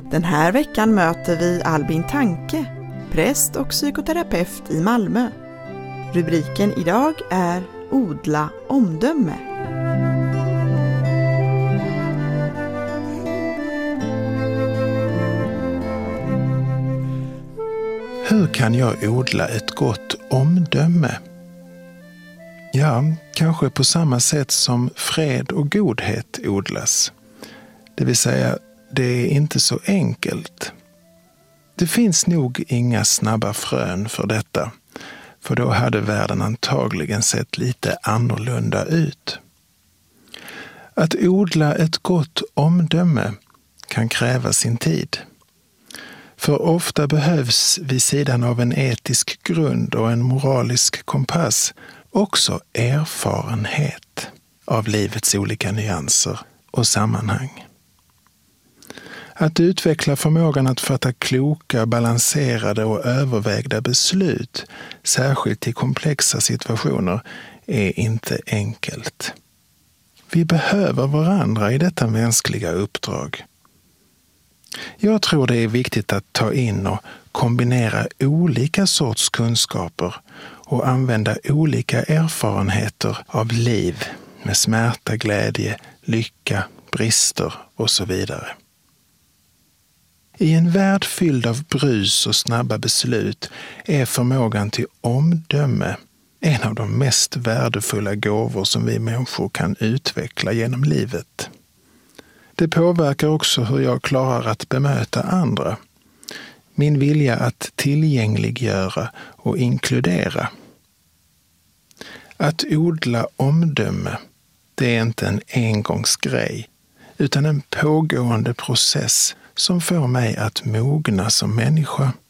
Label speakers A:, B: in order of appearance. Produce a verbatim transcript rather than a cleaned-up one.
A: Den här veckan möter vi Albin Tanke, präst och psykoterapeut i Malmö. Rubriken idag är Odla omdöme.
B: Hur kan jag odla ett gott omdöme? Ja, kanske på samma sätt som fred och godhet odlas. Det vill säga, det är inte så enkelt. Det finns nog inga snabba frön för detta, för då hade världen antagligen sett lite annorlunda ut. Att odla ett gott omdöme kan kräva sin tid. För ofta behövs vid sidan av en etisk grund och en moralisk kompass också erfarenhet av livets olika nyanser och sammanhang. Att utveckla förmågan att fatta kloka, balanserade och övervägda beslut, särskilt i komplexa situationer, är inte enkelt. Vi behöver varandra i detta mänskliga uppdrag. Jag tror det är viktigt att ta in och kombinera olika sorts kunskaper och använda olika erfarenheter av liv med smärta, glädje, lycka, brister och så vidare. I en värld fylld av brus och snabba beslut är förmågan till omdöme en av de mest värdefulla gåvor som vi människor kan utveckla genom livet. Det påverkar också hur jag klarar att bemöta andra. Min vilja att tillgängliggöra och inkludera. Att odla omdöme, det är inte en engångsgrej, utan en pågående process som får mig att mogna som människa